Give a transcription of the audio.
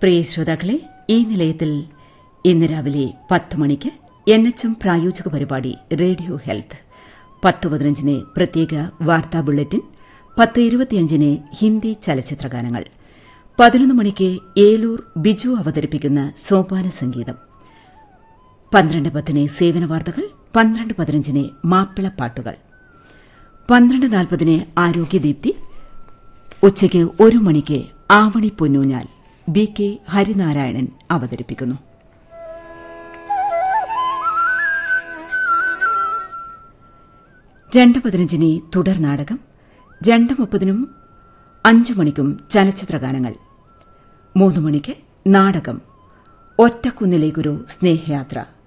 പ്രിയ ശ്രോതാക്കളെ, ഈ നിലയത്തിൽ ഇന്ന് രാവിലെ 10 മണിക്ക് NHM പ്രായോജിക പരിപാടി റേഡിയോ ഹെൽത്ത്, 10:15 പ്രത്യേക വാർത്താ ബുള്ളറ്റിൻ, 10:25 ഹിന്ദി ചലച്ചിത്രഗാനങ്ങൾ, 11 മണിക്ക് ഏലൂർ ബിജു അവതരിപ്പിക്കുന്ന സോപാന സംഗീതം, 12:10 സേവന വാർത്തകൾ, 12:15 മാപ്പിളപ്പാട്ടുകൾ, 12:40 ആരോഗ്യദീപ്തി, ഉച്ചയ്ക്ക് 1 മണിക്ക് ആവണി പൊന്നൂഞ്ഞാൽ BK ഹരിനാരായണൻ അവതരിപ്പിക്കുന്നു. 2:15 തുടർ നാടകം, 2:30 5 മണിക്കും ചലച്ചിത്രഗാനങ്ങൾ, 3 മണിക്ക് നാടകം ഒറ്റക്കുന്നിലേക്കൊരു സ്നേഹയാത്ര,